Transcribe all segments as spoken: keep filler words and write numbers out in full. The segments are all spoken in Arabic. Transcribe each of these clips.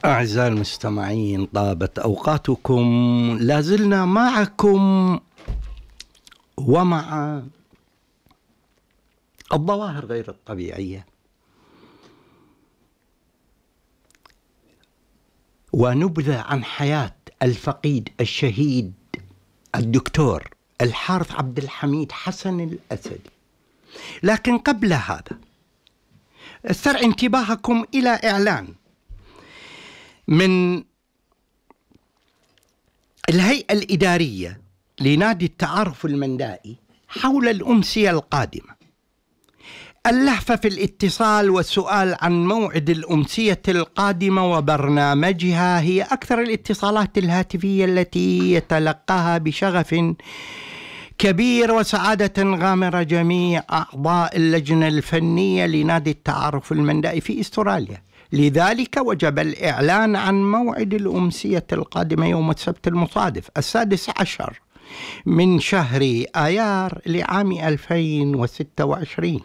أعزائي المستمعين، طابت أوقاتكم. لازلنا معكم ومع الظواهر غير الطبيعية، ونبذة عن حياة الفقيد الشهيد الدكتور الحارث عبد الحميد حسن الأسدي. لكن قبل هذا استرعي انتباهكم إلى إعلان من الهيئة الإدارية لنادي التعارف المندائي حول الأمسية القادمة. اللهفة في الاتصال والسؤال عن موعد الأمسية القادمة وبرنامجها هي أكثر الاتصالات الهاتفية التي يتلقاها بشغف كبير وسعادة غامرة جميع أعضاء اللجنة الفنية لنادي التعارف المندائي في أستراليا. لذلك وجب الإعلان عن موعد الأمسية القادمة يوم السبت المصادف السادس عشر من شهر آيار لعام ألفين وستة وعشرين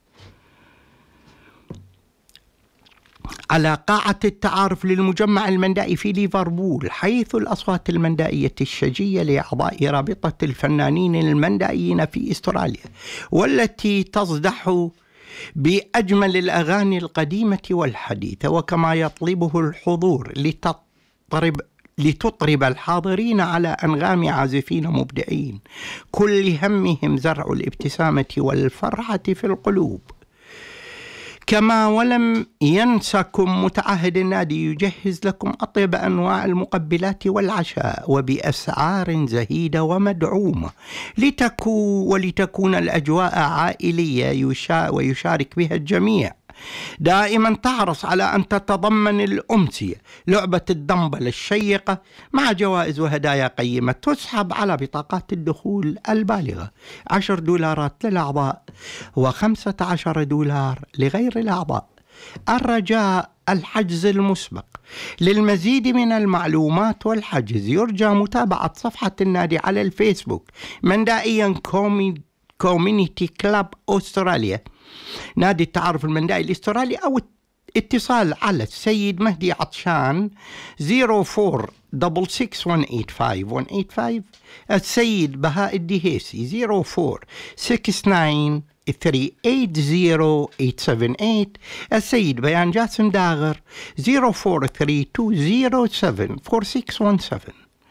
على قاعة التعارف للمجمع المندائي في ليفربول، حيث الأصوات المندائية الشجية لأعضاء رابطة الفنانين المندائيين في أستراليا، والتي تصدح بأجمل الأغاني القديمة والحديثة، وكما يطلبه الحضور لتطرب لتطرب الحاضرين على أنغام عازفين مبدعين كل همهم زرع الابتسامة والفرحة في القلوب. كما ولم ينسكم متعهد النادي يجهز لكم أطيب أنواع المقبلات والعشاء وبأسعار زهيدة ومدعومة، لتكون ولتكون الأجواء عائلية يشا ويشارك بها الجميع. دائما تحرص على أن تتضمن الأمسية لعبة الدمبل الشيقة مع جوائز وهدايا قيمة تسحب على بطاقات الدخول البالغة عشر دولارات للأعضاء وخمسة عشر دولار لغير الأعضاء. الرجاء الحجز المسبق. للمزيد من المعلومات والحجز يرجى متابعة صفحة النادي على الفيسبوك مندائيا كوميونيتي كلاب أستراليا نادي التعارف المندائي الأسترالي، أو اتصال على السيد مهدي عطشان صفر أربعة ستة ستة واحد ثمانية خمسة واحد ثمانية خمسة، السيد بهاء الدهيسي صفر أربعة ستة تسعة تسعة ثمانية ثمانية صفر ثمانية سبعة ثمانية، السيد بيان جاسم داغر صفر أربعة ثلاثة اثنين صفر سبعة أربعة ستة واحد سبعة.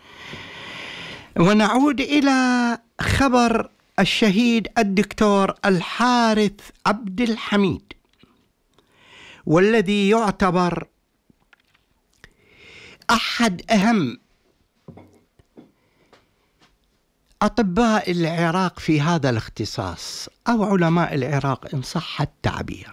ونعود إلى خبر الشهيد الدكتور الحارث عبد الحميد، والذي يعتبر أحد أهم أطباء العراق في هذا الاختصاص، أو علماء العراق إن صح التعبير.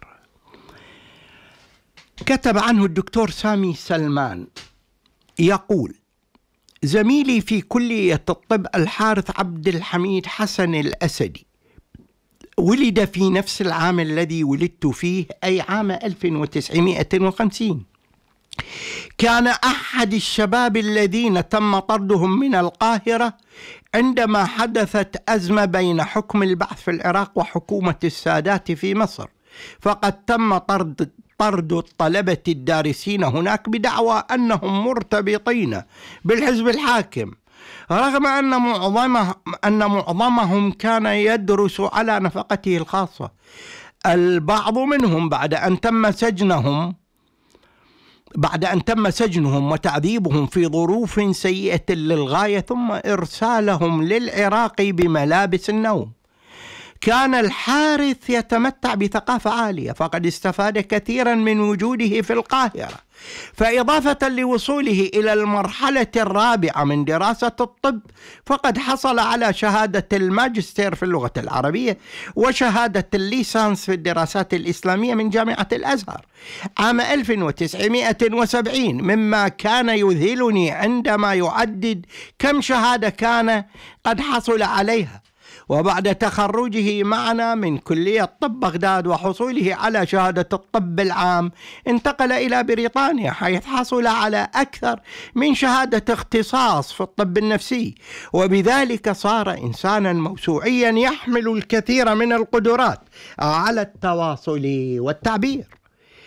كتب عنه الدكتور سامي سلمان يقول: زميلي في كلية الطب الحارث عبد الحميد حسن الأسدي ولد في نفس العام الذي ولدت فيه، أي عام ألف وتسعمائة وخمسين. كان أحد الشباب الذين تم طردهم من القاهرة عندما حدثت أزمة بين حكم البعث في العراق وحكومة السادات في مصر، فقد تم طرد طرد الطلبة الدارسين هناك بدعوى أنهم مرتبطين بالحزب الحاكم، رغم أن معظمه أن معظمهم كان يدرس على نفقته الخاصة. البعض منهم بعد أن تم سجنهم بعد أن تم سجنهم وتعذيبهم في ظروف سيئة للغاية ثم إرسالهم للعراق بملابس النوم. كان الحارث يتمتع بثقافة عالية، فقد استفاد كثيرا من وجوده في القاهرة، فإضافة لوصوله إلى المرحلة الرابعة من دراسة الطب فقد حصل على شهادة الماجستير في اللغة العربية وشهادة الليسانس في الدراسات الإسلامية من جامعة الأزهر عام ألف وتسعمائة وسبعين، مما كان يذهلني عندما يعدد كم شهادة كان قد حصل عليها. وبعد تخرجه معنا من كلية طب بغداد وحصوله على شهادة الطب العام انتقل إلى بريطانيا، حيث حصل على أكثر من شهادة اختصاص في الطب النفسي، وبذلك صار إنسانا موسوعيا يحمل الكثير من القدرات على التواصل والتعبير.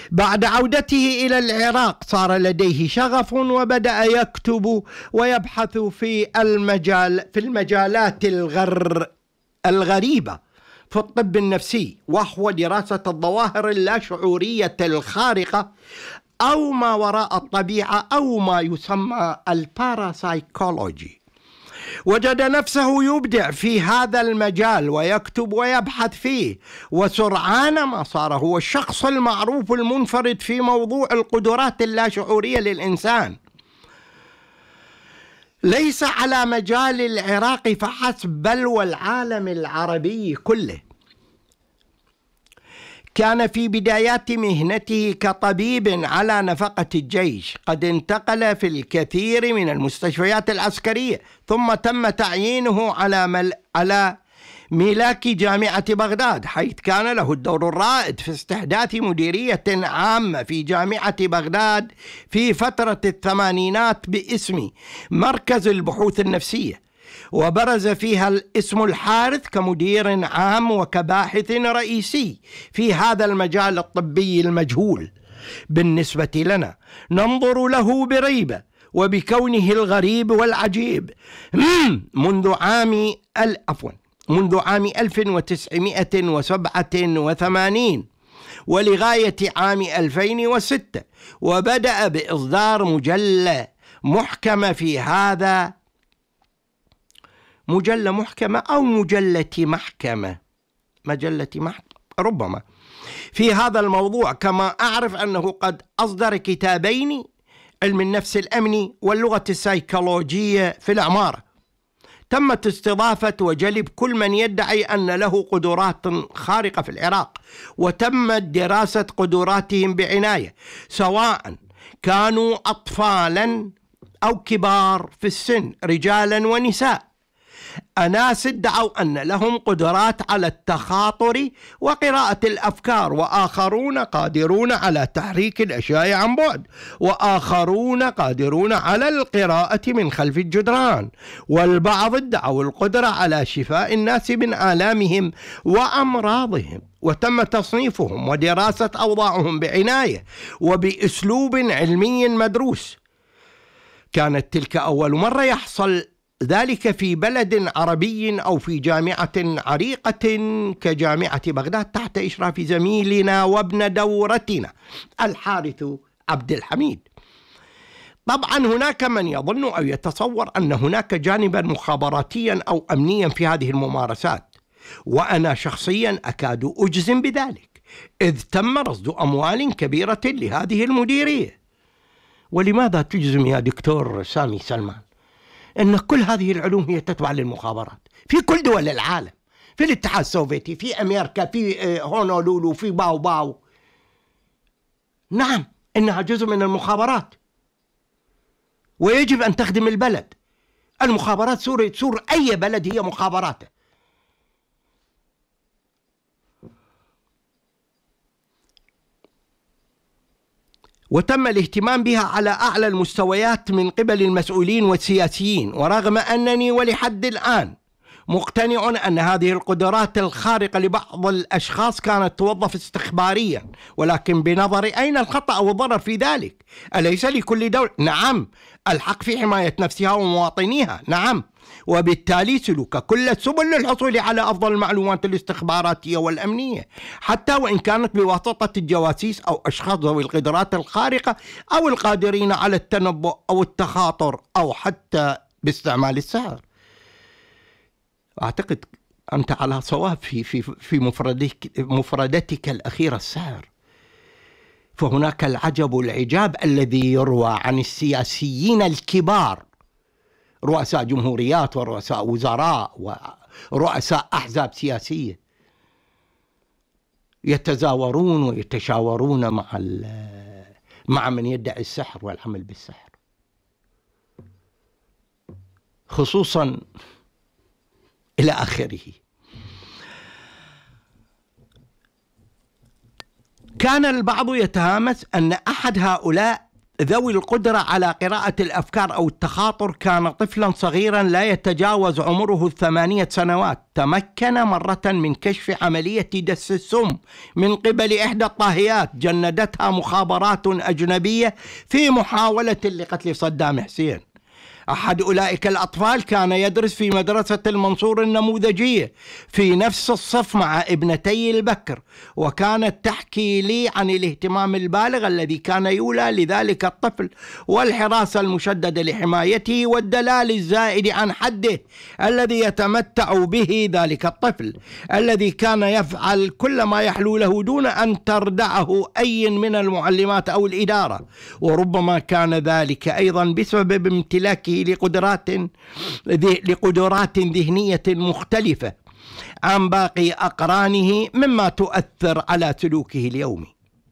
بعد عودته إلى العراق صار لديه شغف وبدأ يكتب ويبحث في المجال في المجالات الغر الغريبة في الطب النفسي، وهو دراسة الظواهر اللاشعورية الخارقة أو ما وراء الطبيعة أو ما يسمى الباراسايكولوجي. وجد نفسه يبدع في هذا المجال ويكتب ويبحث فيه، وسرعان ما صار هو الشخص المعروف المنفرد في موضوع القدرات اللاشعورية للإنسان، ليس على مجال العراق فحسب بل والعالم العربي كله. كان في بدايات مهنته كطبيب على نفقة الجيش قد انتقل في الكثير من المستشفيات العسكرية، ثم تم تعيينه على مل... على ملاك جامعة بغداد، حيث كان له الدور الرائد في استحداث مديرية عامة في جامعة بغداد في فترة الثمانينات باسم مركز البحوث النفسية، وبرز فيها الاسم الحارث كمدير عام وكباحث رئيسي في هذا المجال الطبي المجهول. بالنسبة لنا ننظر له بريبة وبكونه الغريب والعجيب منذ عام عفوا منذ عام ألف وتسعمائة وسبعة وثمانين ولغاية عام ألفين وستة، وبدأ بإصدار مجلة محكمة في هذا مجلة محكمة أو مجلة محكمة مجلة محكمة ربما في هذا الموضوع، كما أعرف أنه قد أصدر كتابين: علم النفس الأمني واللغة السيكولوجية في العمارة. تمت استضافة وجلب كل من يدعي أن له قدرات خارقة في العراق، وتمت دراسة قدراتهم بعناية، سواء كانوا أطفالا أو كبار في السن، رجالا ونساء. أناس ادعوا أن لهم قدرات على التخاطر وقراءة الأفكار، وآخرون قادرون على تحريك الأشياء عن بعد، وآخرون قادرون على القراءة من خلف الجدران، والبعض ادعوا القدرة على شفاء الناس من آلامهم وأمراضهم. وتم تصنيفهم ودراسة أوضاعهم بعناية وبأسلوب علمي مدروس. كانت تلك أول مرة يحصل ذلك في بلد عربي أو في جامعة عريقة كجامعة بغداد تحت إشراف زميلنا وابن دورتنا الحارث عبد الحميد. طبعا هناك من يظن أو يتصور أن هناك جانبا مخابراتيا أو أمنيا في هذه الممارسات، وأنا شخصيا أكاد أجزم بذلك، إذ تم رصد أموال كبيرة لهذه المديرية. ولماذا تجزم يا دكتور سامي سلمان أن كل هذه العلوم هي تتبع للمخابرات في كل دول العالم، في الاتحاد السوفيتي، في أمريكا، في هونولولو، في باو باو؟ نعم، إنها جزء من المخابرات ويجب أن تخدم البلد. المخابرات سور سور أي بلد هي مخابراته. وتم الاهتمام بها على أعلى المستويات من قبل المسؤولين والسياسيين، ورغم أنني ولحد الآن مقتنع أن هذه القدرات الخارقة لبعض الأشخاص كانت توظف استخباريا، ولكن بنظري أين الخطأ أو الضرر في ذلك؟ أليس لكل دولة نعم الحق في حماية نفسها ومواطنيها؟ نعم، وبالتالي سلوك كل السبل للحصول على أفضل المعلومات الاستخباراتية والأمنية، حتى وإن كانت بواسطة الجواسيس أو أشخاص ذوي القدرات الخارقة أو القادرين على التنبؤ أو التخاطر أو حتى باستعمال السحر. أعتقد أنت على صواب في في في مفردك مفردتك الأخيرة السحر. فهناك العجب العجاب الذي يروى عن السياسيين الكبار، رؤساء جمهوريات ورؤساء وزراء ورؤساء أحزاب سياسية، يتزاورون ويتشاورون مع مع من يدعي السحر والعمل بالسحر، خصوصا إلى آخره. كان البعض يتهامس أن أحد هؤلاء ذوي القدرة على قراءة الأفكار أو التخاطر كان طفلا صغيرا لا يتجاوز عمره الثمانية سنوات. تمكن مرة من كشف عملية دس السم من قبل إحدى الطاهيات جندتها مخابرات أجنبية في محاولة لقتل صدام حسين. أحد أولئك الأطفال كان يدرس في مدرسة المنصور النموذجية في نفس الصف مع ابنتي البكر، وكانت تحكي لي عن الاهتمام البالغ الذي كان يولى لذلك الطفل والحراسة المشددة لحمايته والدلال الزائد عن حده الذي يتمتع به ذلك الطفل الذي كان يفعل كل ما يحلو له دون أن تردعه أي من المعلمات أو الإدارة. وربما كان ذلك أيضا بسبب امتلاكه لقدرات لقدرات ذهنية مختلفة عن باقي أقرانه مما تؤثر على سلوكه اليومي.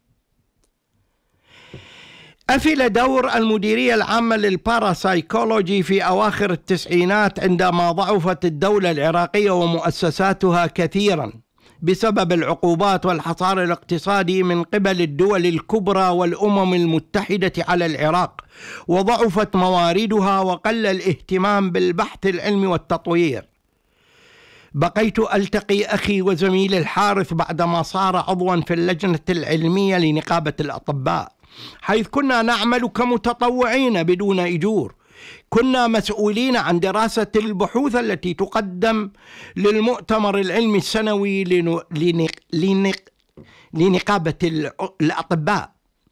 أفل دور المديرية العامة للباراسايكولوجي في أواخر التسعينات عندما ضعفت الدولة العراقية ومؤسساتها كثيرا بسبب العقوبات والحصار الاقتصادي من قبل الدول الكبرى والأمم المتحدة على العراق، وضعفت مواردها وقل الاهتمام بالبحث العلمي والتطوير. بقيت ألتقي أخي وزميلي الحارث بعدما صار عضوا في اللجنة العلمية لنقابة الأطباء، حيث كنا نعمل كمتطوعين بدون أجور. كنا مسؤولين عن دراسة البحوث التي تقدم للمؤتمر العلمي السنوي لنق... لنق... لنقابة الأطباء،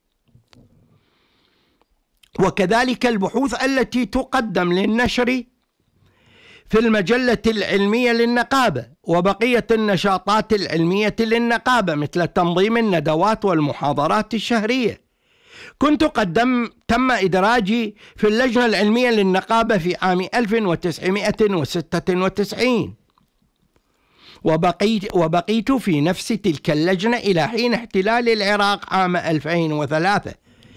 وكذلك البحوث التي تقدم للنشر في المجلة العلمية للنقابة، وبقية النشاطات العلمية للنقابة مثل تنظيم الندوات والمحاضرات الشهرية. كنت قد تم إدراجي في اللجنة العلمية للنقابة في عام ألف وتسعمائة وستة وتسعين، وبقيت, وبقيت في نفس تلك اللجنة إلى حين احتلال العراق عام ألفين وثلاثة.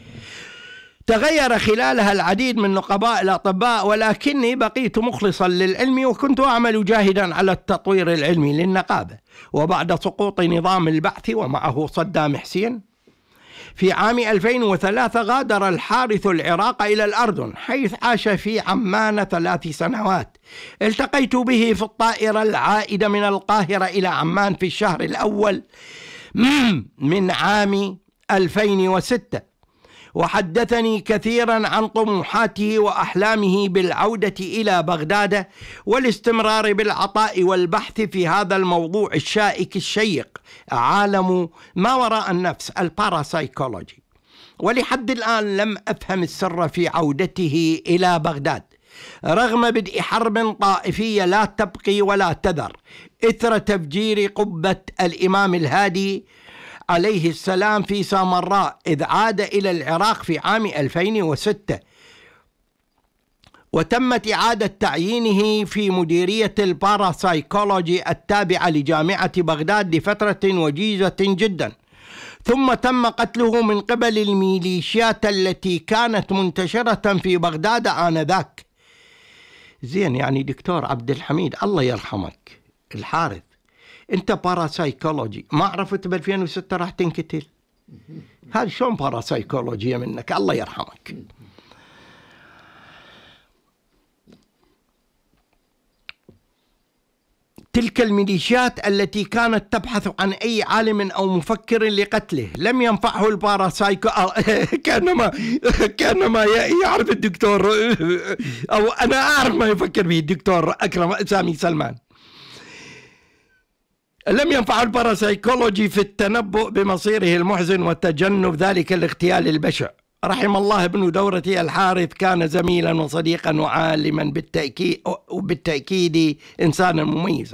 تغير خلالها العديد من نقباء الأطباء، ولكني بقيت مخلصا للعلم وكنت أعمل جاهدا على التطوير العلمي للنقابة. وبعد سقوط نظام البعث ومعه صدام حسين في عام ألفين وثلاثة غادر الحارث العراق إلى الأردن، حيث عاش في عمان ثلاث سنوات. التقيت به في الطائرة العائدة من القاهرة إلى عمان في الشهر الأول من عام ألفين وستة، وحدثني كثيرا عن طموحاته وأحلامه بالعودة إلى بغداد والاستمرار بالعطاء والبحث في هذا الموضوع الشائك الشيق، عالم ما وراء النفس الباراسايكولوجي. ولحد الآن لم أفهم السر في عودته إلى بغداد رغم بدء حرب طائفية لا تبقي ولا تذر إثر تفجير قبة الإمام الهادي عليه السلام في سامراء، إذ عاد إلى العراق في عام ألفين وستة، وتمت إعادة تعيينه في مديرية الباراسايكولوجي التابعة لجامعة بغداد لفترة وجيزة جدا، ثم تم قتله من قبل الميليشيات التي كانت منتشرة في بغداد آنذاك. زين، يعني دكتور عبد الحميد الله يرحمك الحارث، انت باراسايكولوجي ما عرفت ب ألفين وستة راح تنقتل؟ هذا شلون باراسايكولوجيا منك؟ الله يرحمك. تلك الميليشيات التي كانت تبحث عن أي عالم أو مفكر لقتله لم ينفعه الباراسايكو كأنما كأنما يعرف الدكتور، أو أنا أعرف ما يفكر به الدكتور أكرم سامي سلمان. لم ينفع الباراسايكولوجي في التنبؤ بمصيره المحزن وتجنب ذلك الاغتيال البشع. رحم الله ابن دورتي الحارث، كان زميلا وصديقا وعالما بالتأكيد وبالتأكيد إنسانا مميزا.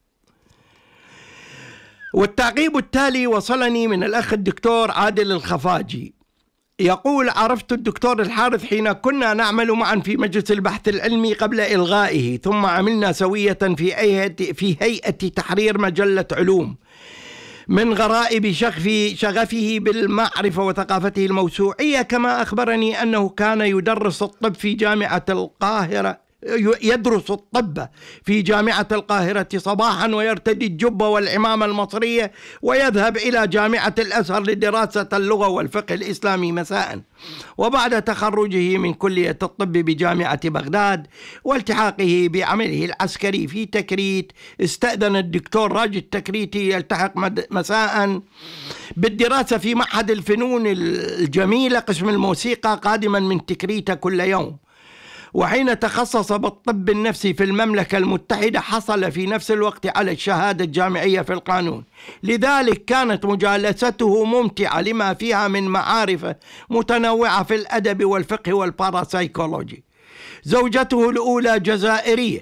والتعقيب التالي وصلني من الأخ الدكتور عادل الخفاجي يقول: عرفت الدكتور الحارث حين كنا نعمل معا في مجلس البحث العلمي قبل إلغائه، ثم عملنا سوية في هيئة, في هيئة تحرير مجلة علوم. من غرائب شغفه, شغفه بالمعرفة وثقافته الموسوعية، كما أخبرني أنه كان يدرس الطب في جامعة القاهرة يدرس الطب في جامعة القاهرة صباحا ويرتدي الجبة والعمامة المصرية ويذهب إلى جامعة الأزهر لدراسة اللغة والفقه الإسلامي مساء. وبعد تخرجه من كلية الطب بجامعة بغداد والتحاقه بعمله العسكري في تكريت، استأذن الدكتور راجد تكريتي يلتحق مساء بالدراسة في معهد الفنون الجميلة قسم الموسيقى قادما من تكريت كل يوم. وحين تخصص بالطب النفسي في المملكة المتحدة حصل في نفس الوقت على الشهادة الجامعية في القانون، لذلك كانت مجالسته ممتعة لما فيها من معارف متنوعة في الأدب والفقه والباراسايكولوجي. زوجته الأولى جزائرية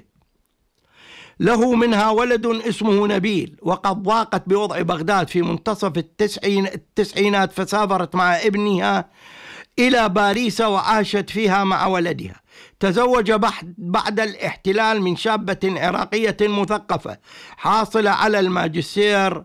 له منها ولد اسمه نبيل، وقد ضاقت بوضع بغداد في منتصف التسعين التسعينات فسافرت مع ابنها إلى باريس وعاشت فيها مع ولدها. تزوج بعد الاحتلال من شابة عراقية مثقفة حاصلة على الماجستير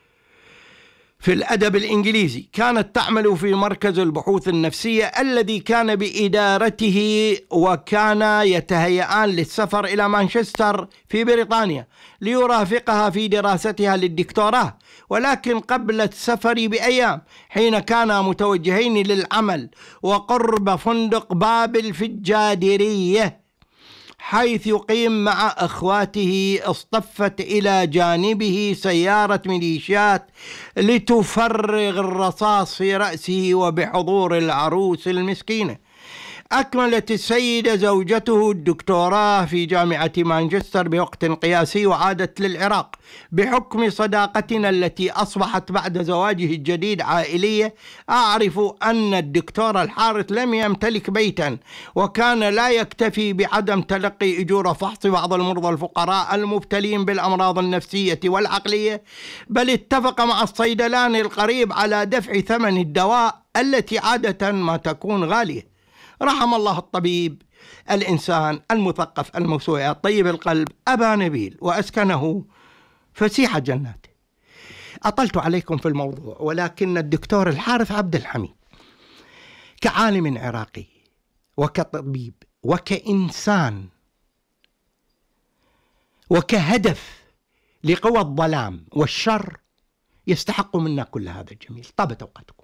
في الأدب الإنجليزي، كانت تعمل في مركز البحوث النفسية الذي كان بإدارته، وكان يتهيئان للسفر إلى مانشستر في بريطانيا ليرافقها في دراستها للدكتوراه. ولكن قبل السفر بأيام حين كانا متوجهين للعمل وقرب فندق بابل في الجادرية حيث يقيم مع أخواته، اصطفت إلى جانبه سيارة ميليشيات لتفرغ الرصاص في رأسه وبحضور العروس المسكينة. أكملت السيدة زوجته الدكتوراه في جامعة مانشستر بوقت قياسي وعادت للعراق. بحكم صداقتنا التي أصبحت بعد زواجه الجديد عائلية، أعرف أن الدكتور الحارث لم يمتلك بيتا، وكان لا يكتفي بعدم تلقي أجور فحص بعض المرضى الفقراء المبتلين بالأمراض النفسية والعقلية، بل اتفق مع الصيدلاني القريب على دفع ثمن الدواء التي عادة ما تكون غالية. رحم الله الطبيب الإنسان المثقف الموسوعي الطيب القلب أبا نبيل وأسكنه فسيح جناته. أطلت عليكم في الموضوع، ولكن الدكتور الحارث عبد الحميد كعالم عراقي وكطبيب وكإنسان وكهدف لقوى الظلام والشر يستحق منا كل هذا الجميل. طابت أوقاتكم.